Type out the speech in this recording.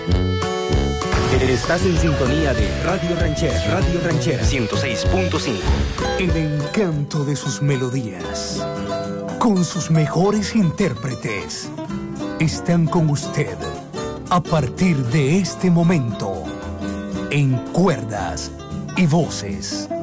Estás en sintonía de Radio Ranchera 106.5. El encanto de sus melodías, con sus mejores intérpretes, están con usted a partir de este momento, en Cuerdas y Voces.